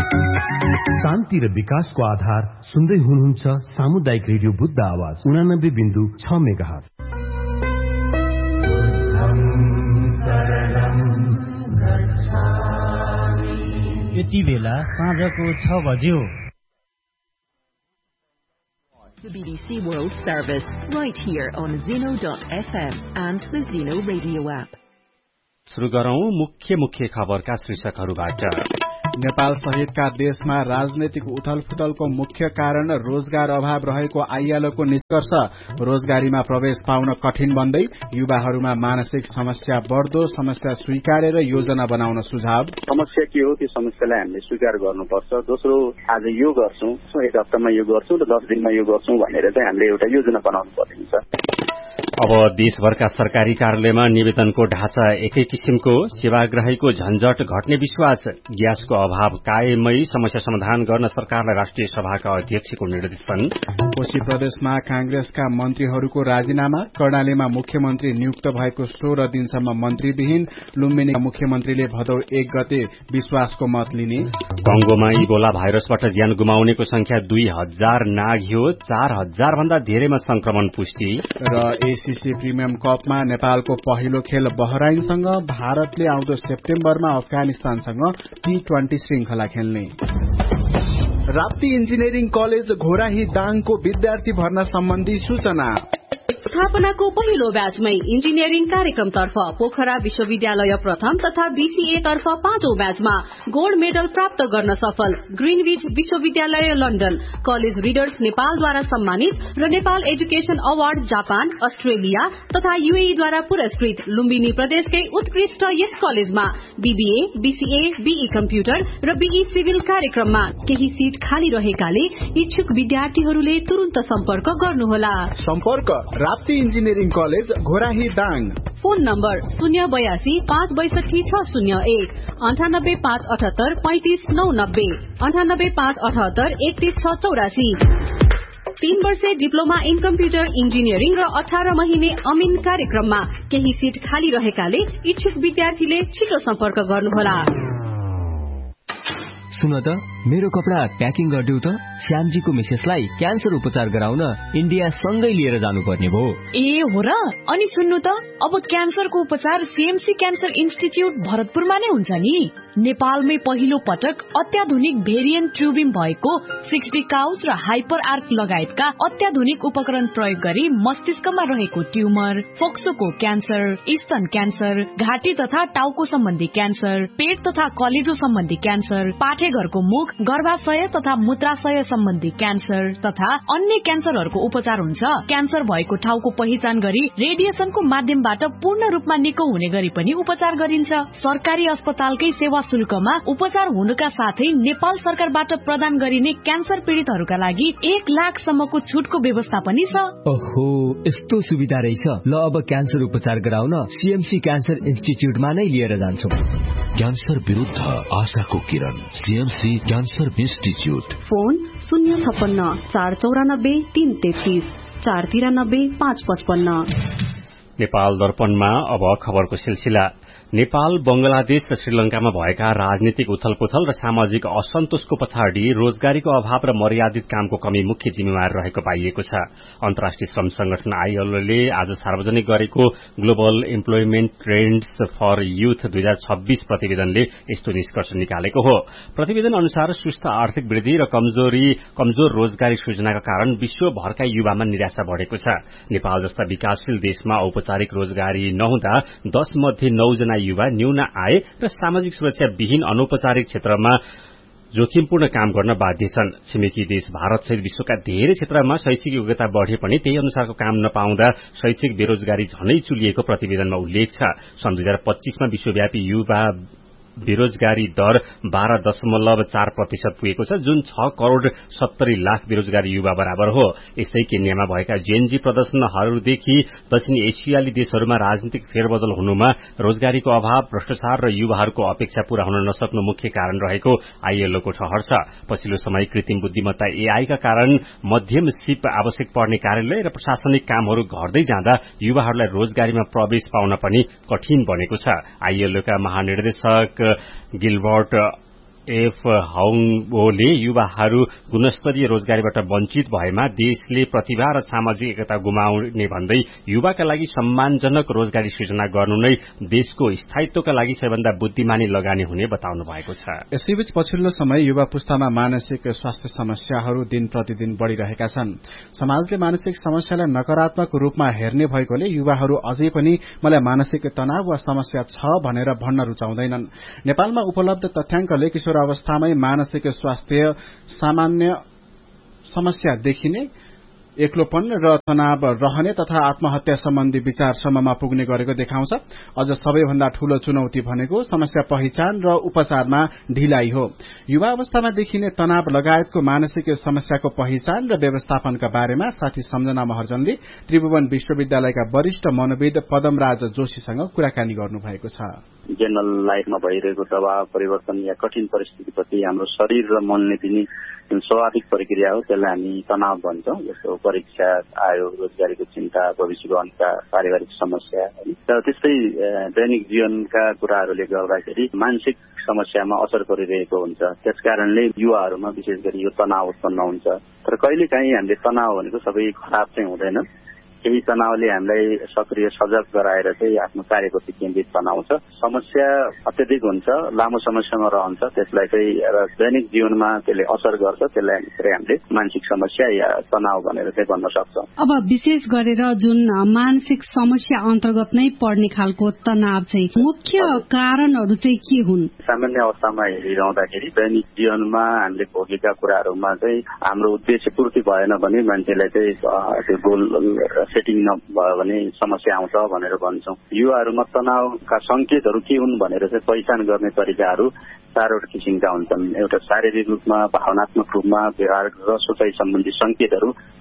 शान्ति र विकासको आधार सुन्दै हुनुहुन्छ सामुदायिक रेडियो बुद्ध आवाज 89.6 मेगाहर्ज। यति बेला साँझको 6 बज्यो। The BBC World Service, right here on Zeno.fm and the Zeno Radio app. सुरु गरौं मुख्य खबरका शीर्षकहरूबाट। नेपाल सहितका देशमा राजनैतिक उथलपुथलको मुख्य कारण रोजगार अभाव रहेको आइएलओको निष्कर्ष। रोजगारीमा प्रवेश पाउन कठिन बन्दै युवाहरूमा मानसिक समस्या बढ्दो, समस्या स्वीकारेर योजना बनाउन सुझाव। समस्या के हो त्यो समस्यालाई हामीले स्वीकार गर्नुपर्छ। दोस्रो, आज यो गर्छौं, एक हप्तामा यो गर्छौं र 10 दिनमा यो गर्छौं भनेर चाहिँ हामीले एउटा योजना बनाउनु पर्ने हुन्छ। अब देशभरका सरकारी कार्यालयमा निवेदनको ढाँचा एकै किसिमको, सेवाग्राहीको झन्झट घट्ने विश्वास। ग्यासको अभाव कायमै, समस्या समाधान गर्न सरकारलाई राष्ट्रिय सभाका अध्यक्षको निर्देशन। कोशी प्रदेशमा कांग्रेसका मन्त्रीहरूको राजीनामा। कर्णालीमा मुख्यमन्त्री नियुक्त भएको 16 दिनसम्म मन्त्रीविहीन। लुम्बिनीका मुख्यमन्त्रीले भदौ 1 गते विश्वासको मत लिने। कंगोमा इबोला भाइरसबाट ज्यान गुमाउनेको संख्या 2000 नाघ्यो। 4000 भन्दा धेरैमा संक्रमण पुष्टि। र एसीसी प्रिमियम कपमा नेपालको पहिलो खेल बहराइनसँग। भारतले आउँदो सेप्टेम्बरमा अफगानिस्तानसँग T20 श्रृंखला खेल्ने। राप्ती इन्जिनियरिङ कलेज घोराही दाङको विद्यार्थी भर्ना सम्बन्धी सूचना। स्थापनाको पहिलो ब्याचमै इन्जिनियरिङ कार्यक्रमतर्फ पोखरा विश्वविद्यालय प्रथम तथा बीसीए तर्फ 5औं ब्याचमा गोल्ड मेडल प्राप्त गर्न सफल ग्रीनविच विश्वविद्यालय लन्डन, कलेज रिडर्स नेपालद्वारा सम्मानित र Nepal education award Japan, Australia तथा यूएईद्वारा पुरस्कृत लुम्बिनी प्रदेशकै उत्कृष्ट यस कलेजमा बीबीए, बीसीए, बीई कम्प्युटर र बीई सिभिल कार्यक्रममा केही सीट खाली रहेकाले इच्छुक विद्यार्थीहरूले तुरुन्त सम्पर्क गर्नुहोला। सम्पर्क Rapti engineering college Ghorahi Dang. Phone number 082 562 601 98 578 35 990 98 578 31 684। 3 वर्षे डिप्लोमा इन कम्प्युटर इन्जिनियरिङ र 18 महिने अमिन कार्यक्रममा केही सीट खाली रहेकाले इच्छुक विद्यार्थीले छिटो सम्पर्क गर्नुहोला। सुन त, मेरो कपडा प्याकिङ गरिदेऊ त। श्यामजीको मिसेसलाई क्यान्सर उपचार गराउन इन्डिया सँगै लिएर जानुपर्ने भयो। ए हो र? अनि सुन्नु त, अब क्यान्सरको उपचार सीएमसी क्यान्सर इन्स्टिच्युट भरतपुरमा नै हुन्छ नि। नेपालमै पहिलो पटक अत्याधुनिक भेरिएन्ट ट्युबिङ भएको 60 काउस र हाइपर आर्क लगायतका अत्याधुनिक उपकरण प्रयोग गरी मस्तिष्कमा रहेको ट्युमर, फोक्सोको क्यान्सर, स्तन क्यान्सर, घाँटी तथा टाउको सम्बन्धी क्यान्सर, पेट तथा कलेजो सम्बन्धी क्यान्सर, पाठेघरको मुख, गर्भाशय तथा मूत्राशय सम्बन्धी क्यान्सर तथा अन्य क्यान्सरहरूको उपचार हुन्छ। क्यान्सर भएको ठाउँको पहिचान गरी रेडिएसनको माध्यमबाट पूर्ण रूपमा निको हुने गरी पनि उपचार गरिन्छ। सरकारी अस्पतालकै सेवा शुल्कमा उपचार हुनुका साथै नेपाल सरकारबाट प्रदान गरिने क्यान्सर पीड़ितहरूका लागि 1 लाखसम्मको छुटको व्यवस्था पनि छ। ओहो, यस्तो सुविधा रहेछ। ल, अब क्यान्सर उपचार गराउन सीएमसी क्यान्सर इन्स्टिच्युटमा नै लिएर जान्छौं। क्यान्सर विरुद्ध आशाको किरण, CMC cancer institute. Phone 056 494 333 493 555। Nepal दर्पणमा अब खबरको सिलसिला। नेपाल, बंगलादेश र श्रीलंकामा भएका राजनीतिक उथलपुथल र सामाजिक असन्तोषको पछाडि रोजगारीको अभाव र मर्यादित कामको कमी मुख्य जिम्मेवार रहेको पाइएको छ। अन्तर्राष्ट्रिय श्रम संगठन आईएलओले आज सार्वजनिक गरेको global employment trends for youth 2026 प्रतिवेदनले यस्तो निष्कर्ष निकालेको हो। प्रतिवेदन अनुसार सुस्त आर्थिक वृद्धि र कमजोर रोजगारी सृजनाका कारण विश्वभरका युवामा निराशा बढ़ेको छ। नेपाल जस्ता विकासशील देशमा औपचारिक रोजगारी नहुँदा 10 मध्ये 9 जना युवा न्यून आय र सामाजिक सुरक्षा विहीन अनौपचारिक क्षेत्रमा जोखिमपूर्ण काम गर्न बाध्य छन्। छिमेकी देश भारत सहित विश्वका धेरै क्षेत्रमा शैक्षिक योग्यता बढ़े पनि त्यही अनुसारको काम नपाउँदा शैक्षिक बेरोजगारी झनै चुलिएको प्रतिवेदनमा उल्लेख छ। सन् 2025 मा विश्वव्यापी युवा बेरोजगारी दर 12.4% पुगेको छ, जुन 6 करोड़ 70 लाख बेरोजगारी युवा बराबर हो। यस्तै केन्यामा भएका जेएनजी प्रदर्शनहरूदेखि दक्षिणी एसियाली देशहरूमा राजनीतिक फेरबदल हुनुमा रोजगारीको अभाव, भ्रष्टाचार र युवाहरूको अपेक्षा पूरा हुन नसक्नु मुख्य कारण रहेको आईएलओको ठहर छ। पछिल्लो समय कृत्रिम बुद्धिमत्ता एआई का कारण मध्यम सिप आवश्यक पर्ने कार्यालय र प्रशासनिक कामहरू घट्दै जाँदा युवाहरूलाई रोजगारीमा प्रवेश पाउन पनि कठिन बनेको छ। आईएलओका महानिर्देशक गिलबर्ट एफ हाउङले युवाहरू गुणस्तरीय रोजगारीबाट वञ्चित भएमा देशले प्रतिभा र सामाजिक एकता गुमाउने भन्दै युवाका लागि सम्मानजनक रोजगारी सृजना गर्नु नै देशको स्थायित्वका लागि सबैभन्दा बुद्धिमानी लगानी हुने बताउनु भएको छ। यसैबीच पछिल्लो समय युवा पुस्तामा मानसिक स्वास्थ्य समस्याहरू दिन प्रतिदिन बढ़िरहेका छन्। समाजले मानसिक समस्यालाई नकारात्मक रूपमा हेर्ने भएकोले युवाहरू अझै पनि मलाई मानसिक तनाव वा समस्या छ भनेर भन्न रुचाउँदैनन्। नेपालमा उपलब्ध तथ्याङ्कले किशोर अवस्थामै मानसिक स्वास्थ्य सामान्य समस्या देखिने, एक्लोपन र तनाव रहने तथा आत्महत्या सम्बन्धी विचारसम्ममा पुग्ने गरेको देखाउँछ। अझ सबैभन्दा ठूलो चुनौती भनेको समस्या पहिचान र उपचारमा ढिलाइ हो। युवा अवस्थामा देखिने तनाव लगायतको मानसिक समस्याको पहिचान र व्यवस्थापनका बारेमा साथी सम्झना महर्जनले त्रिभुवन विश्वविद्यालयका वरिष्ठ मनोविद पदमराज जोशीसँग कुराकानी गर्नुभएको छ। जनरल लाइफमा भइरहेको दबाव, परिवर्तन या कठिन परिस्थितिप्रति हाम्रो शरीर र मनले दिने जुन स्वाभाविक प्रक्रिया हो त्यसलाई हामी तनाव भन्छौँ। जस्तो परीक्षा आयो, रोजगारीको चिन्ता, भविष्यको अन्का, पारिवारिक समस्या, तर त्यस्तै दैनिक जीवनका कुराहरूले गर्दाखेरि मानसिक समस्यामा असर गरिरहेको हुन्छ। त्यसकारणले युवाहरूमा विशेष गरी यो तनाव उत्पन्न हुन्छ। तर कहिलेकाहीँ हामीले तनाव भनेको सबै खराब चाहिँ हुँदैन। केही तनावले हामीलाई सक्रिय सजग गराएर चाहिँ आफ्नो कार्यप्रति केन्द्रित बनाउँछ। समस्या अत्यधिक हुन्छ, लामो समयसम्म रहन्छ, त्यसलाई चाहिँ दैनिक जीवनमा त्यसले असर गर्छ। त्यसलाई हामीले मानसिक समस्या या तनाव भनेर चाहिँ भन्न सक्छौँ। अब विशेष गरेर जुन मानसिक समस्या अन्तर्गत नै पर्ने खालको तनाव चाहिँ मुख्य कारणहरू चाहिँ के हुन्? सामान्य अवस्थामा हेरिरहँदाखेरि दैनिक जीवनमा हामीले भोगेका कुराहरूमा चाहिँ हाम्रो उद्देश्य पूर्ति भएन भने मान्छेलाई चाहिँ त्यो गोल सेटिङ नभयो भने समस्या आउँछ भनेर भन्छौँ। युवाहरूमा तनावका संकेतहरू के हुन् भनेर चाहिँ पहिचान गर्ने तरिकाहरू चारवटा किसिमका हुन्छन्। एउटा शारीरिक रूपमा, भावनात्मक रूपमा, व्यवहार र सोचाइ सम्बन्धी संकेतहरू